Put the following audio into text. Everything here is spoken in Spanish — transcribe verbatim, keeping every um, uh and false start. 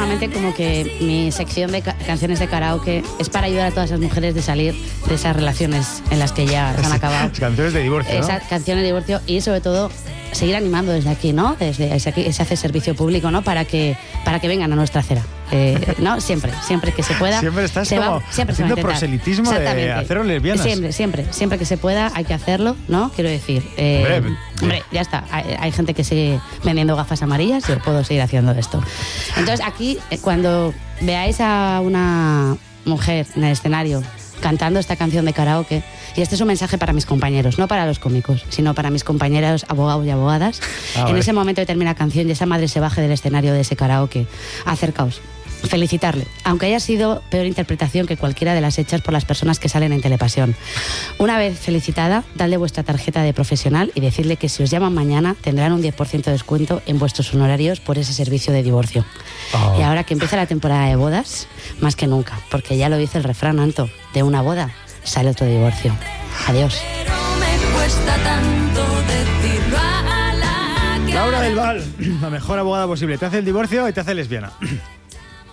básicamente como que mi sección de ca- canciones de karaoke es para ayudar a todas las mujeres de salir de esas relaciones en las que ya se han acabado. Canciones de divorcio, ¿no? Esas canciones de divorcio y sobre todo seguir animando desde aquí, ¿no? Desde aquí se hace servicio público, ¿no? Para que para que vengan a nuestra acera. Eh, ¿no? Siempre, siempre que se pueda. Siempre estás se como va, siempre se va a haciendo intentar. proselitismo de Exactamente. haceros lesbianas. Siempre, siempre, siempre que se pueda hay que hacerlo, ¿no? Quiero decir, eh, Hombre, hombre, ya está. Hay, hay gente que sigue vendiendo gafas amarillas, yo puedo seguir haciendo esto. Entonces aquí, eh, cuando veáis a una mujer en el escenario cantando esta canción de karaoke, y este es un mensaje para mis compañeros, no para los cómicos, sino para mis compañeros abogados y abogadas, Ah, en vale. ese momento que termina la canción y esa madre se baje del escenario de ese karaoke, acercaos, felicitarle, aunque haya sido peor interpretación que cualquiera de las hechas por las personas que salen en Telepasión. Una vez felicitada, dadle vuestra tarjeta de profesional y decirle que si os llaman mañana tendrán un diez por ciento de descuento en vuestros honorarios por ese servicio de divorcio. Oh. Y ahora que empieza la temporada de bodas, más que nunca, porque ya lo dice el refrán, Anto, de una boda sale otro divorcio. Adiós. Pero me cuesta tanto decirlo a la cara. Laura del Val, la mejor abogada posible. Te hace el divorcio y te hace lesbiana.